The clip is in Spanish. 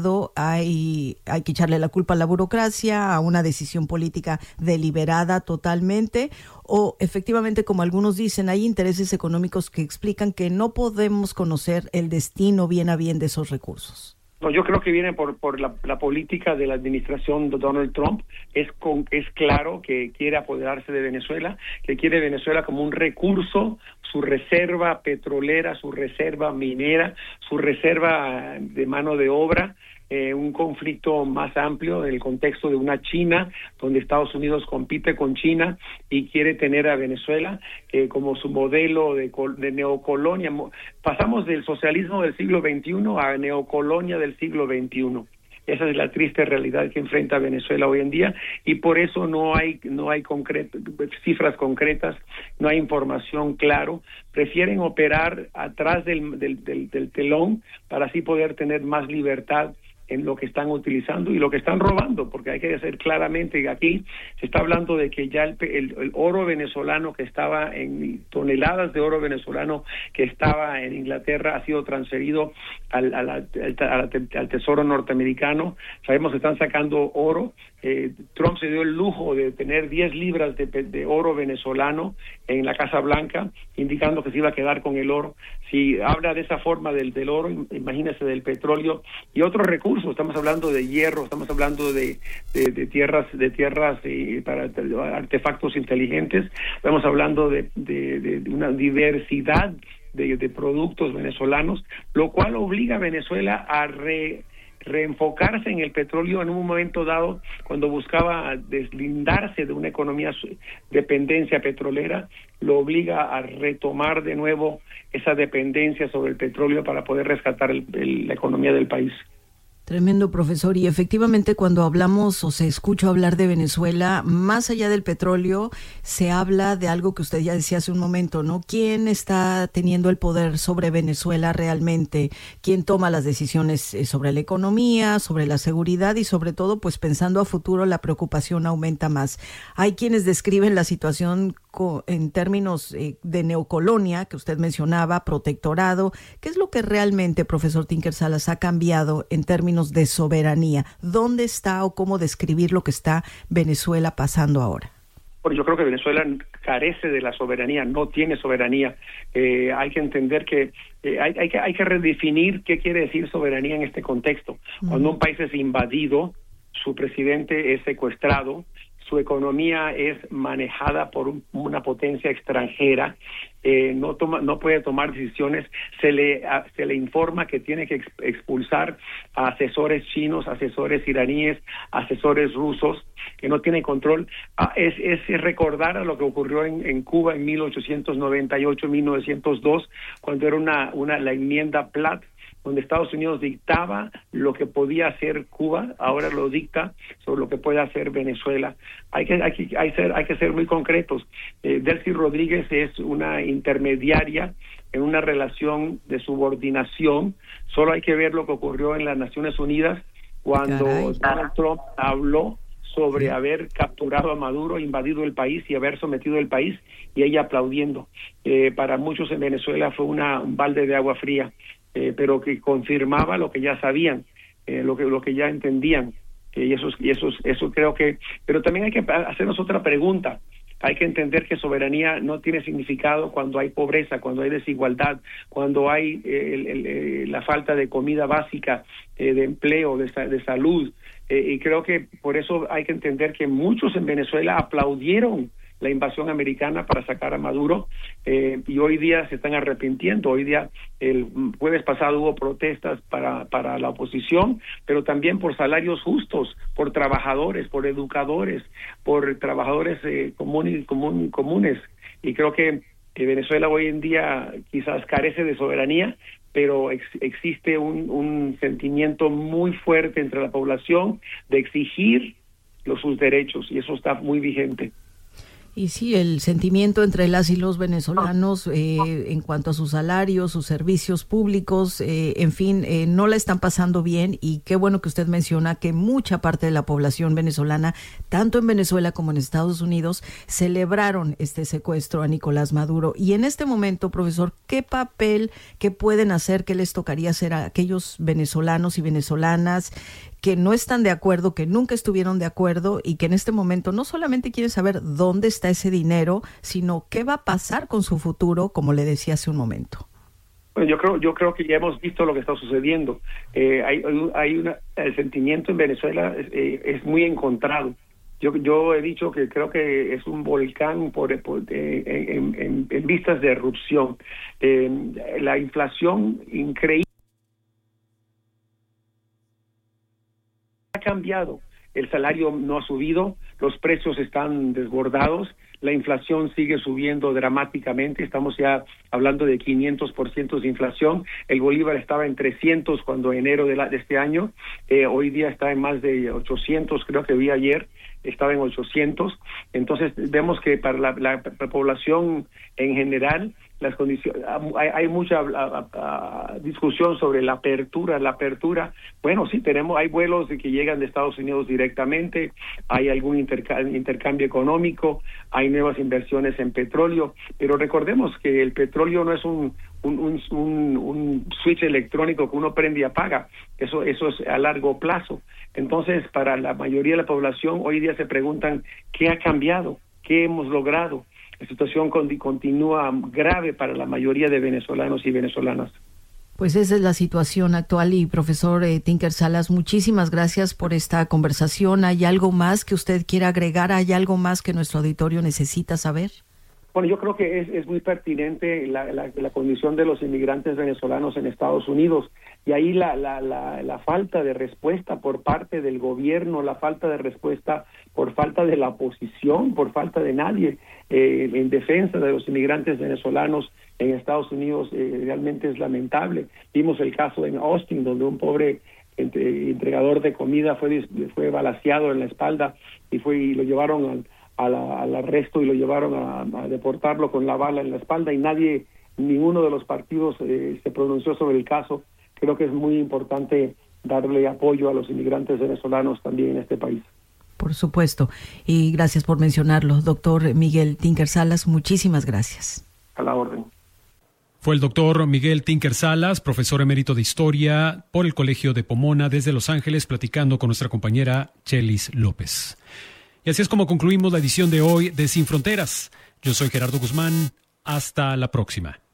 lado hay que echarle la culpa a la burocracia, a una decisión política deliberada totalmente, o efectivamente, como algunos dicen, hay intereses económicos que explican que no podemos conocer el destino bien a bien de esos recursos? No, yo creo que viene por la política de la administración de Donald Trump. Es claro que quiere apoderarse de Venezuela, que quiere Venezuela como un recurso, su reserva petrolera, su reserva minera, su reserva de mano de obra. Un conflicto más amplio en el contexto de una China, donde Estados Unidos compite con China y quiere tener a Venezuela como su modelo de neocolonia. Pasamos del socialismo del siglo XXI a neocolonia del siglo XXI. Esa es la triste realidad que enfrenta Venezuela hoy en día, y por eso no hay cifras concretas, no hay información claro. Prefieren operar atrás del telón para así poder tener más libertad en lo que están utilizando y lo que están robando, porque hay que decir claramente que aquí se está hablando de que ya el oro venezolano que estaba en toneladas de oro venezolano que estaba en Inglaterra ha sido transferido al tesoro norteamericano. Sabemos que están sacando oro. Trump se dio el lujo de tener 10 libras de oro venezolano en la Casa Blanca, indicando que se iba a quedar con el oro. Si habla de esa forma del oro, imagínese del petróleo y otros recursos. Estamos hablando de hierro, estamos hablando de tierras para artefactos inteligentes. Estamos hablando de una diversidad de productos venezolanos, lo cual obliga a Venezuela a reenfocarse en el petróleo en un momento dado, cuando buscaba deslindarse de una economía dependencia petrolera. Lo obliga a retomar de nuevo esa dependencia sobre el petróleo para poder rescatar la economía del país. Tremendo, profesor. Y efectivamente, cuando hablamos o se escucha hablar de Venezuela, más allá del petróleo, se habla de algo que usted ya decía hace un momento, ¿no? ¿Quién está teniendo el poder sobre Venezuela realmente? ¿Quién toma las decisiones sobre la economía, sobre la seguridad y sobre todo, pues pensando a futuro, la preocupación aumenta más? Hay quienes describen la situación en términos de neocolonia, que usted mencionaba, protectorado. ¿Qué es lo que realmente, profesor Tinker Salas, ha cambiado en términos de soberanía? ¿Dónde está o cómo describir lo que está Venezuela pasando ahora? Bueno, yo creo que Venezuela carece de la soberanía, no tiene soberanía. Hay que entender que hay que redefinir qué quiere decir soberanía en este contexto. Cuando un país es invadido, su presidente es secuestrado, su economía es manejada por una potencia extranjera, no puede tomar decisiones, se le informa que tiene que expulsar a asesores chinos, asesores iraníes, asesores rusos, que no tiene control. Es recordar a lo que ocurrió en Cuba en 1898-1902, cuando era la enmienda Platt, donde Estados Unidos dictaba lo que podía hacer Cuba, ahora lo dicta sobre lo que puede hacer Venezuela. Hay que ser muy concretos. Delcy Rodríguez es una intermediaria en una relación de subordinación. Solo hay que ver lo que ocurrió en las Naciones Unidas cuando Donald Trump habló sobre haber capturado a Maduro, invadido el país y haber sometido el país, y ella aplaudiendo. Para muchos en Venezuela fue un balde de agua fría, pero que confirmaba lo que ya sabían, lo que ya entendían, y eso creo que. Pero también hay que hacernos otra pregunta. Hay que entender que soberanía no tiene significado cuando hay pobreza, cuando hay desigualdad, cuando hay la falta de comida básica, de empleo, de salud. Y creo que por eso hay que entender que muchos en Venezuela aplaudieron la invasión americana para sacar a Maduro, y hoy día se están arrepintiendo. Hoy día, el jueves pasado, hubo protestas para la oposición, pero también por salarios justos, por trabajadores, por educadores, por trabajadores comunes. Y creo que Venezuela hoy en día quizás carece de soberanía, pero existe un sentimiento muy fuerte entre la población de exigir sus derechos, y eso está muy vigente. Y sí, el sentimiento entre las y los venezolanos en cuanto a sus salarios, sus servicios públicos, en fin, no la están pasando bien, y qué bueno que usted menciona que mucha parte de la población venezolana, tanto en Venezuela como en Estados Unidos, celebraron este secuestro a Nicolás Maduro. Y en este momento, profesor, ¿qué papel, qué pueden hacer, qué les tocaría hacer a aquellos venezolanos y venezolanas que no están de acuerdo, que nunca estuvieron de acuerdo y que en este momento no solamente quieren saber dónde está ese dinero, sino qué va a pasar con su futuro, como le decía hace un momento? Bueno, yo creo que ya hemos visto lo que está sucediendo. El sentimiento en Venezuela es muy encontrado. Yo he dicho que creo que es un volcán en vistas de erupción. La inflación increíble ha cambiado. El salario no ha subido, los precios están desbordados, la inflación sigue subiendo dramáticamente, estamos ya hablando de 500% de inflación. El bolívar estaba en 300 cuando enero de este año, hoy día está en más de 800, creo que vi ayer, estaba en 800. Entonces vemos que para la población en general, las condiciones, hay mucha discusión sobre la apertura. Bueno, sí, hay vuelos que llegan de Estados Unidos directamente, hay algún intercambio económico, hay nuevas inversiones en petróleo, pero recordemos que el petróleo no es un switch electrónico que uno prende y apaga, eso es a largo plazo. Entonces, para la mayoría de la población, hoy día se preguntan ¿qué ha cambiado? ¿Qué hemos logrado? La situación continúa grave para la mayoría de venezolanos y venezolanas. Pues esa es la situación actual. Y profesor Tinker Salas, muchísimas gracias por esta conversación. ¿Hay algo más que usted quiera agregar? ¿Hay algo más que nuestro auditorio necesita saber? Bueno, yo creo que es muy pertinente la condición de los inmigrantes venezolanos en Estados Unidos, y ahí la falta de respuesta por parte del gobierno, la falta de respuesta por falta de la oposición, por falta de nadie en defensa de los inmigrantes venezolanos en Estados Unidos, realmente es lamentable. Vimos el caso en Austin, donde un pobre entregador de comida fue balaceado en la espalda y lo llevaron al arresto y lo llevaron a deportarlo con la bala en la espalda, y ninguno de los partidos se pronunció sobre el caso. Creo que es muy importante darle apoyo a los inmigrantes venezolanos también en este país. Por supuesto, y gracias por mencionarlo, doctor Miguel Tinker Salas, muchísimas gracias. A la orden. Fue el doctor Miguel Tinker Salas, profesor emérito de Historia por el Colegio de Pomona desde Los Ángeles, platicando con nuestra compañera Chelis López. Y así es como concluimos la edición de hoy de Sin Fronteras. Yo soy Gerardo Guzmán. Hasta la próxima.